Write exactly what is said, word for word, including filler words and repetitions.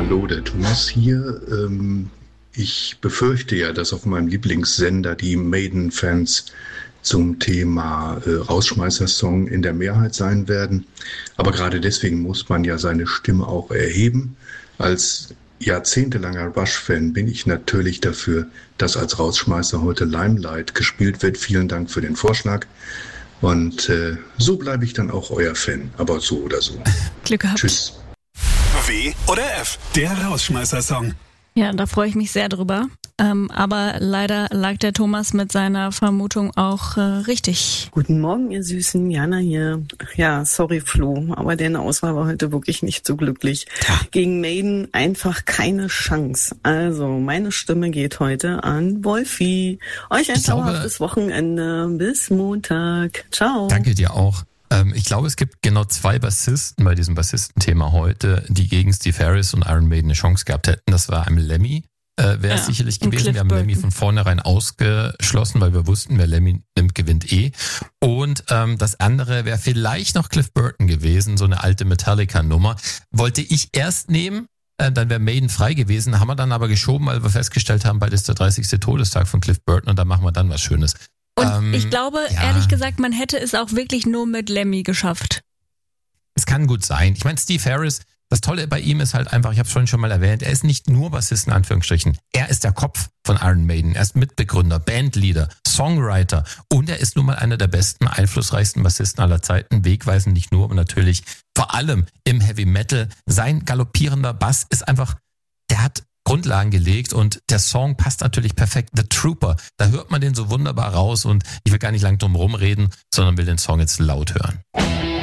Hallo, der Thomas hier. Ähm, ich befürchte ja, dass auf meinem Lieblingssender die Maiden-Fans zum Thema äh, Rausschmeißer-Song in der Mehrheit sein werden. Aber gerade deswegen muss man ja seine Stimme auch erheben. Als jahrzehntelanger Rush-Fan bin ich natürlich dafür, dass als Rausschmeißer heute Limelight gespielt wird. Vielen Dank für den Vorschlag. Und äh, so bleibe ich dann auch euer Fan, aber so oder so. Glück gehabt. Tschüss. W oder F, der Rausschmeißer-Song. Ja, da freue ich mich sehr drüber. Ähm, aber leider lag der Thomas mit seiner Vermutung auch äh, richtig. Guten Morgen, ihr Süßen. Jana hier. Ach ja, sorry Flo, aber deine Auswahl war heute wirklich nicht so glücklich. Ja. Gegen Maiden einfach keine Chance. Also, meine Stimme geht heute an Wolfi. Euch ein zauberhaftes Wochenende. Bis Montag. Ciao. Danke dir auch. Ich glaube, es gibt genau zwei Bassisten bei diesem Bassistenthema heute, die gegen Steve Harris und Iron Maiden eine Chance gehabt hätten. Das war einmal Lemmy, äh, wäre es ja, sicherlich gewesen. Wir haben Lemmy von vornherein ausgeschlossen, weil wir wussten, wer Lemmy nimmt, gewinnt eh. Und ähm, das andere wäre vielleicht noch Cliff Burton gewesen, so eine alte Metallica-Nummer. Wollte ich erst nehmen, äh, dann wäre Maiden frei gewesen, haben wir dann aber geschoben, weil wir festgestellt haben, bald ist der dreißigste Todestag von Cliff Burton und da machen wir dann was Schönes. Und ähm, ich glaube, ja. ehrlich gesagt, man hätte es auch wirklich nur mit Lemmy geschafft. Es kann gut sein. Ich meine, Steve Harris, das Tolle bei ihm ist halt einfach, ich habe es vorhin schon mal erwähnt, er ist nicht nur Bassist in Anführungsstrichen. Er ist der Kopf von Iron Maiden. Er ist Mitbegründer, Bandleader, Songwriter und er ist nun mal einer der besten, einflussreichsten Bassisten aller Zeiten. Wegweisend nicht nur, aber natürlich vor allem im Heavy Metal. Sein galoppierender Bass ist einfach, der hat Grundlagen gelegt und der Song passt natürlich perfekt. The Trooper, da hört man den so wunderbar raus und ich will gar nicht lang drum rumreden, sondern will den Song jetzt laut hören.